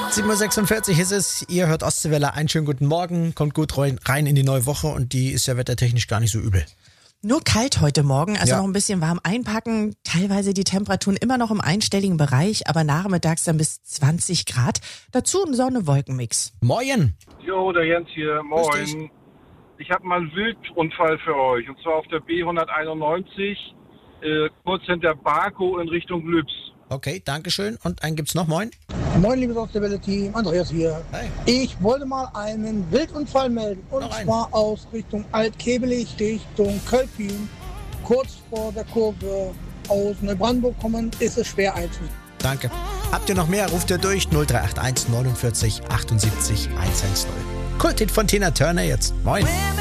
7:46 Uhr ist es, ihr hört Ostseewelle, einen schönen guten Morgen, kommt gut rein in die neue Woche und die ist ja wettertechnisch gar nicht so übel. Nur kalt heute Morgen, also Ja. noch ein bisschen warm einpacken, teilweise die Temperaturen immer noch im einstelligen Bereich, aber nachmittags dann bis 20 Grad. Dazu ein Sonne-Wolken-Mix. Moin! Jo, der Jens hier, Grüß dich. moin. Ich habe mal einen Wildunfall für euch, und zwar auf der B191, kurz hinter Baku in Richtung Lübs. Okay, dankeschön. Und einen gibt's noch, moin. Moin, liebes Ostseewelle-Team, Andreas hier. Hi. Ich wollte mal einen Wildunfall melden, und Noch einen. zwar aus Richtung Altkebelig, Richtung Kölpin. Kurz vor der Kurve aus Neubrandenburg kommen, ist es schwer einzusehen. Danke. Habt ihr noch mehr, ruft ihr durch 0381 49 78 110. Kulthit von Tina Turner jetzt. Moin.